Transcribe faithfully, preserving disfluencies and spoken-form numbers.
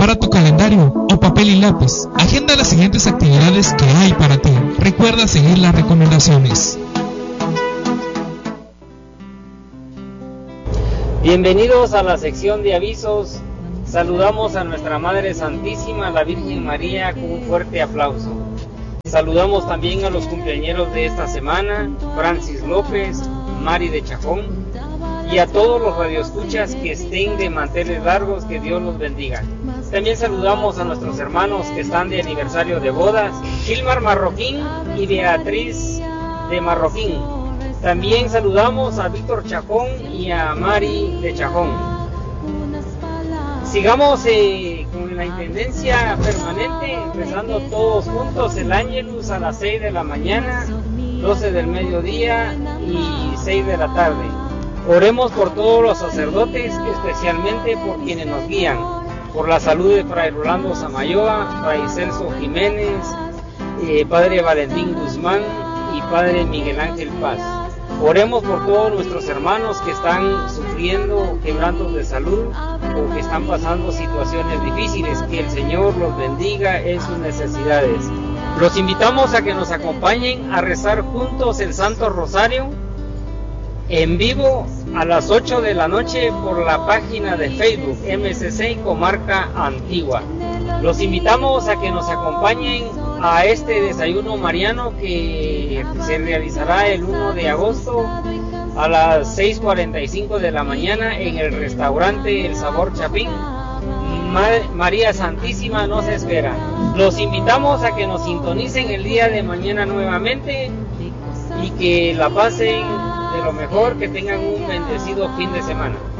Prepara tu calendario o papel y lápiz. Agenda las siguientes actividades que hay para ti. Recuerda seguir las recomendaciones. Bienvenidos a la sección de avisos. Saludamos a nuestra Madre Santísima, la Virgen María, con un fuerte aplauso. Saludamos también a los cumpleañeros de esta semana, Francis López, Mari de Chajón, y a todos los radioescuchas que estén de manteles largos, que Dios los bendiga. También saludamos a nuestros hermanos que están de aniversario de bodas, Gilmar Marroquín y Beatriz de Marroquín. También saludamos a Víctor Chajón y a Mari de Chajón. Sigamos eh, con la intendencia permanente, rezando todos juntos el Ángelus a las seis de la mañana, doce del mediodía y seis de la tarde. Oremos por todos los sacerdotes, especialmente por quienes nos guían, por la salud de Fray Rolando Samayoa, Fray Celso Jiménez, eh, Padre Valentín Guzmán y Padre Miguel Ángel Paz. Oremos por todos nuestros hermanos que están sufriendo quebrantos de salud o que están pasando situaciones difíciles. Que el Señor los bendiga en sus necesidades. Los invitamos a que nos acompañen a rezar juntos el Santo Rosario en vivo a las ocho de la noche por la página de Facebook M C C y Comarca Antigua. Los invitamos a que nos acompañen a este desayuno mariano que se realizará el uno de agosto a las seis cuarenta y cinco de la mañana en el restaurante El Sabor Chapín. Ma- María Santísima nos espera. Los invitamos a que nos sintonicen el día de mañana nuevamente y que la pasen de lo mejor, que tengan un bendecido fin de semana.